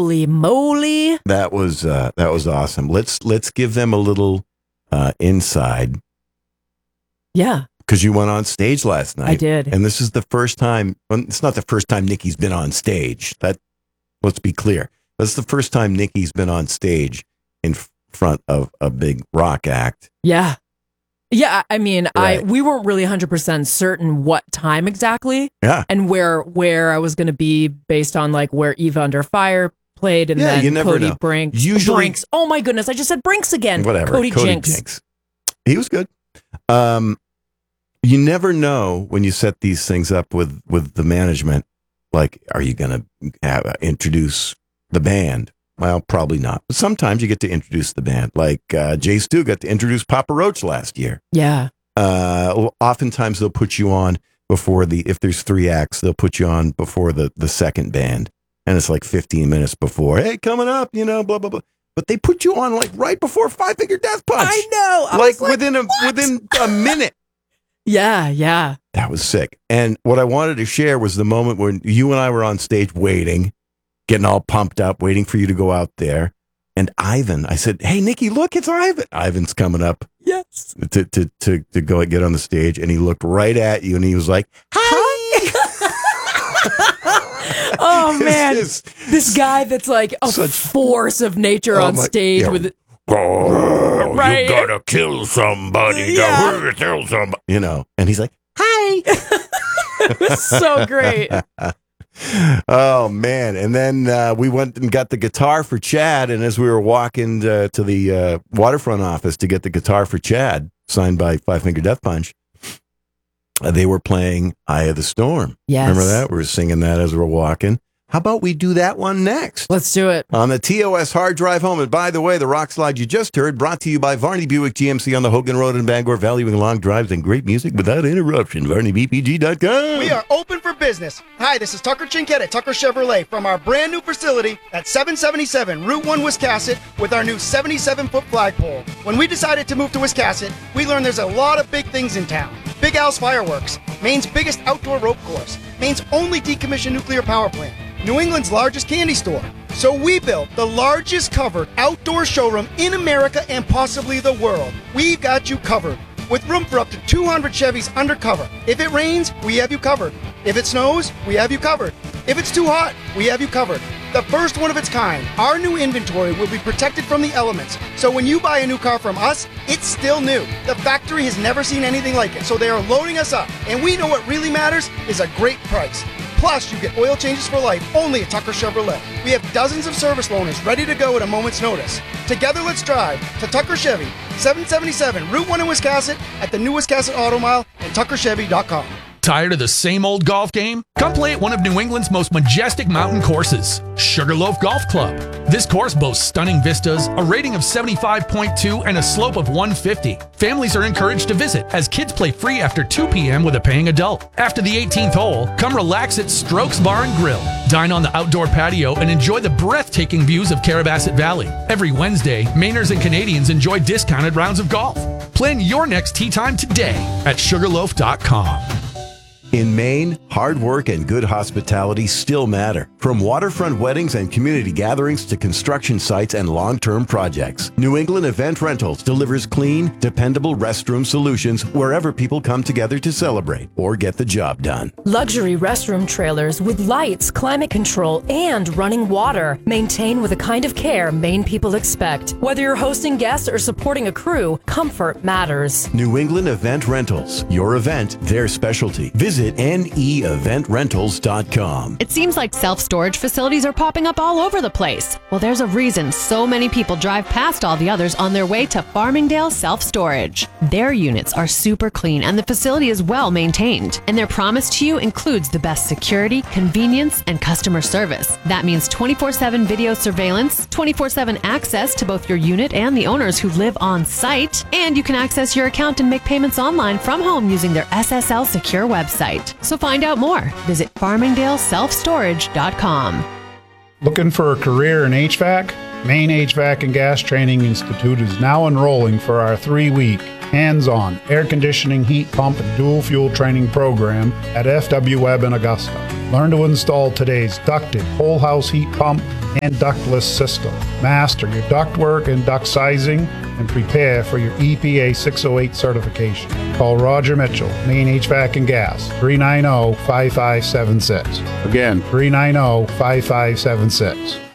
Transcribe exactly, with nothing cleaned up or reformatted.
Holy moly. That was uh, that was awesome. Let's let's give them a little uh, inside. Yeah. Because you went on stage last night. I did. And this is the first time, well, it's not the first time Nikki's been on stage. That, let's be clear. That's the first time Nikki's been on stage in f- front of a big rock act. Yeah. Yeah, I mean, Right. I we weren't really one hundred percent certain what time exactly. Yeah. And where where I was going to be based on like where Eva Under Fire played and Yeah, then you never Cody know. Brinks. Usually- Brinks. Oh my goodness, I just said Brinks again. Whatever. Cody, Jinks. He was good. Um, you never know when you set these things up with, with the management. Like, are you going to have uh, introduce the band? Well, probably not. But sometimes you get to introduce the band. Like uh, Jay Stu got to introduce Papa Roach last year. Yeah. Uh, oftentimes they'll put you on before the, if there's three acts, they'll put you on before the, the second band. And it's like fifteen minutes before. Hey, coming up, you know, blah, blah, blah. But they put you on like right before Five Finger Death Punch. I know. I like, was like within a what? within a minute. Yeah, yeah. That was sick. And what I wanted to share was the moment when you and I were on stage waiting, getting all pumped up, waiting for you to go out there. And Ivan, I said, "Hey, Nikki, look, it's Ivan." Ivan's coming up Yes. to to to to go get on the stage, and he looked right at you, and he was like, "Hi." Oh man, It's just- this guy that's like a Such- force of nature Oh, on my- stage yeah. with Oh, Right. you gotta kill somebody. Yeah. You gotta kill somebody. You know, and he's like, "Hi." it was so great. Oh man! And then uh, we went and got the guitar for Chad. And as we were walking uh, to the uh, waterfront office to get the guitar for Chad, signed by Five Finger Death Punch, uh, they were playing "Eye of the Storm." Yes. Remember that? We were singing that as we were walking. How about we do that one next? Let's do it. On the T O S Hard Drive Home. And by the way, the rock slide you just heard brought to you by Varney Buick G M C on the Hogan Road in Bangor, valuing long drives and great music without interruption. Varney B P G dot com. We are open for business. Hi, this is Tucker Chinkett at Tucker Chevrolet from our brand new facility at seven seventy-seven Route one Wiscasset with our new seventy-seven foot flagpole. When we decided to move to Wiscasset, we learned there's a lot of big things in town. Big Al's Fireworks, Maine's biggest outdoor rope course, Maine's only decommissioned nuclear power plant, New England's largest candy store. So we built the largest covered outdoor showroom in America and possibly the world. We've got you covered, with room for up to two hundred Chevys undercover. If it rains, we have you covered. If it snows, we have you covered. If it's too hot, we have you covered. The first one of its kind, our new inventory will be protected from the elements. So when you buy a new car from us, it's still new. The factory has never seen anything like it, so they are loading us up. And we know what really matters is a great price. Plus, you get oil changes for life only at Tucker Chevrolet. We have dozens of service loaners ready to go at a moment's notice. Together, let's drive to Tucker Chevy, seven seventy-seven Route one in Wiscasset, at the new Wiscasset Auto Mile, and tucker chevy dot com. Tired of the same old golf game? Come play at one of New England's most majestic mountain courses, Sugarloaf Golf Club. This course boasts stunning vistas, a rating of seventy-five point two, and a slope of one fifty. Families are encouraged to visit, as kids play free after two p.m. with a paying adult. After the eighteenth hole, come relax at Strokes Bar and Grill. Dine on the outdoor patio and enjoy the breathtaking views of Carabasset Valley. Every Wednesday, Mainers and Canadians enjoy discounted rounds of golf. Plan your next tee time today at sugarloaf dot com. In Maine, hard work and good hospitality still matter. From waterfront weddings and community gatherings to construction sites and long-term projects, New England Event Rentals delivers clean, dependable restroom solutions wherever people come together to celebrate or get the job done. Luxury restroom trailers with lights, climate control, and running water. Maintain with the kind of care Maine people expect. Whether you're hosting guests or supporting a crew, comfort matters. New England Event Rentals. Your event, their specialty. Visit N E event rentals dot com. It seems like self-storage facilities are popping up all over the place. Well, there's a reason so many people drive past all the others on their way to Farmingdale Self-Storage. Their units are super clean and the facility is well maintained. And their promise to you includes the best security, convenience, and customer service. That means twenty-four seven video surveillance, twenty-four seven access to both your unit and the owners who live on site, and you can access your account and make payments online from home using their S S L secure website. So find out more. Visit farmingdale self storage dot com. Looking for a career in H V A C? Maine H V A C and Gas Training Institute is now enrolling for our three-week hands-on air conditioning, heat pump, and dual fuel training program at F W Webb in Augusta. Learn to install today's ducted whole house heat pump and ductless system. Master your ductwork and duct sizing and prepare for your E P A six oh eight certification. Call Roger Mitchell, Maine H V A C and Gas, three nine zero, five five seven six. Again, three nine zero, five five seven six.